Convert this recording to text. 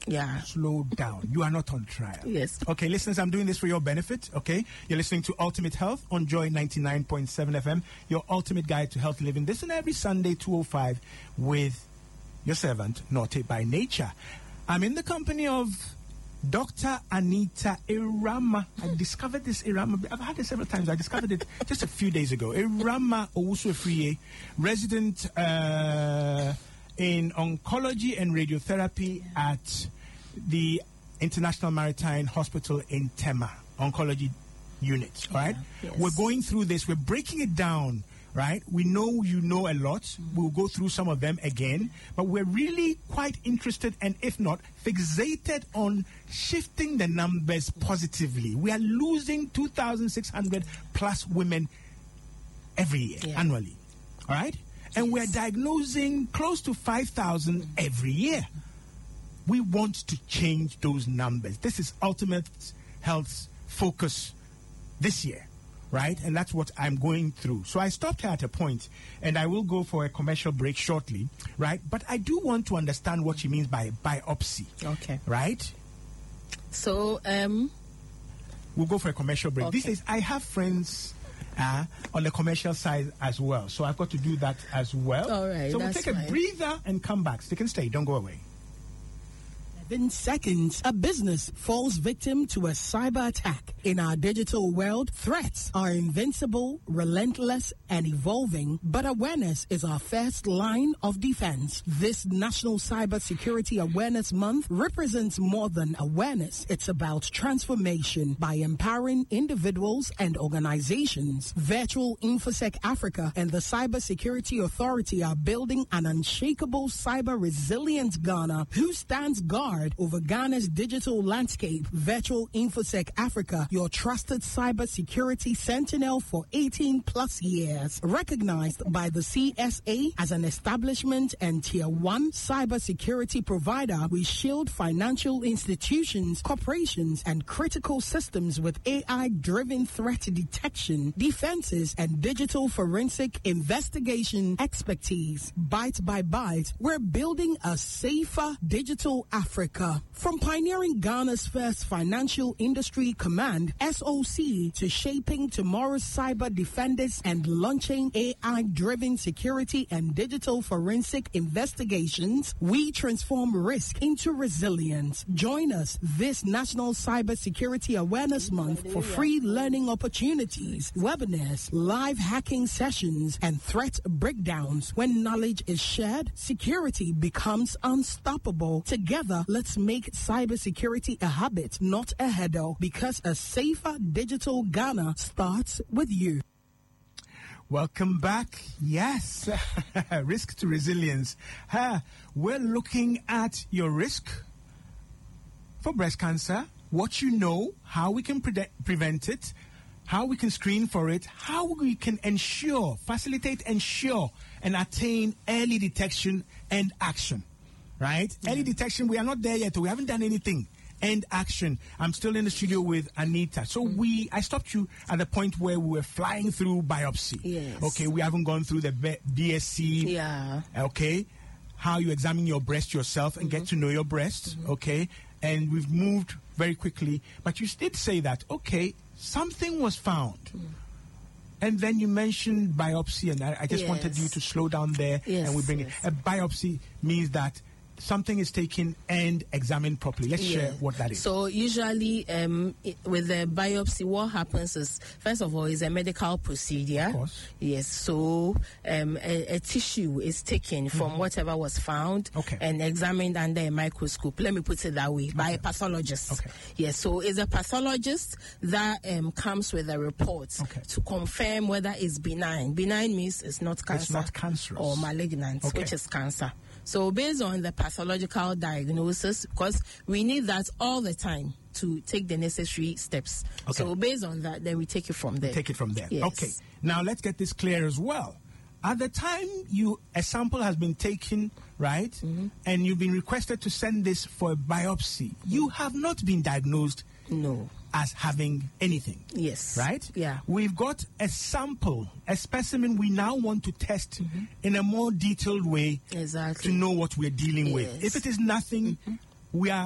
Yeah. Slow down. You are not on trial. Yes. Okay, listeners, I'm doing this for your benefit, okay? You're listening to Ultimate Health on Joy 99.7 FM, your ultimate guide to healthy living. This and every Sunday, 2:05, with your servant, Naughty by Nature. I'm in the company of Dr. Anita Irama. I discovered this Irama. I've had it several times. I discovered it just a few days ago. Irama Owusu-Afriyie, resident in oncology and radiotherapy at the International Maritime Hospital in Tema, oncology unit. All right? Yes. We're going through this. We're breaking it down. Right? We know you know a lot. We'll go through some of them again. But we're really quite interested and, if not, fixated on shifting the numbers positively. We are losing 2,600 plus women every year, annually. All right? And we're diagnosing close to 5,000 every year. We want to change those numbers. This is Ultimate Health's focus this year. Right? And that's what I'm going through. So I stopped here at a point, and I will go for a commercial break shortly, right? But I do want to understand what she means by biopsy. Okay. Right? So, we'll go for a commercial break. Okay. These days, I have friends on the commercial side as well. So I've got to do that as well. All right. So we'll take a breather and come back. Stick and stay. Don't go away. In seconds, a business falls victim to a cyber attack. In our digital world, threats are invincible, relentless, and evolving, but awareness is our first line of defense. This National Cybersecurity Awareness Month represents more than awareness. It's about transformation by empowering individuals and organizations. Virtual InfoSec Africa and the Cybersecurity Authority are building an unshakable cyber resilient Ghana who stands guard over Ghana's digital landscape. Virtual InfoSec Africa, your trusted cybersecurity sentinel for 18 plus years. Recognized by the CSA as an establishment and tier 1 cybersecurity provider, we shield financial institutions, corporations, and critical systems with AI-driven threat detection, defenses, and digital forensic investigation expertise. Byte by byte, we're building a safer digital Africa. From pioneering Ghana's first financial industry command, SOC, to shaping tomorrow's cyber defenders and launching AI-driven security and digital forensic investigations, we transform risk into resilience. Join us this National Cybersecurity Awareness Month for free learning opportunities, webinars, live hacking sessions, and threat breakdowns. When knowledge is shared, security becomes unstoppable. Together, let's make cybersecurity a habit, not a headache, because a safer digital Ghana starts with you. Welcome back. Yes, risk to resilience. We're looking at your risk for breast cancer, what you know, how we can prevent it, how we can screen for it, how we can facilitate, ensure, and attain early detection and action. Right? Yeah. Early detection, we are not there yet. We haven't done anything. And action. I'm still in the studio with Anita. So I stopped you at the point where we were flying through biopsy. Yes. Okay, we haven't gone through the BSC. Yeah. Okay, how you examine your breast yourself and get to know your breast. Okay, and we've moved very quickly. But you did say that, okay, something was found. And then you mentioned biopsy, and I just wanted you to slow down there, and we bring it. A biopsy means that something is taken and examined properly. Let's share what that is. So usually with the biopsy, what happens is, first of all, it's a medical procedure. Of course. Yes. So a tissue is taken from whatever was found and examined under a microscope. Let me put it that way, by a pathologist. Okay. Yes. So it's a pathologist that comes with a report to confirm whether it's benign. Benign means it's not cancer. It's not cancerous. Or malignant, which is cancer. So based on the pathological diagnosis, because we need that all the time to take the necessary steps. So based on that, then we take it from there. Yes. Okay. Now let's get this clear as well. At the time a sample has been taken, right, and you've been requested to send this for a biopsy, you have not been diagnosed as having anything. Yes. Right? Yeah. We've got a sample, a specimen we now want to test in a more detailed way to know what we're dealing with. If it is nothing, we are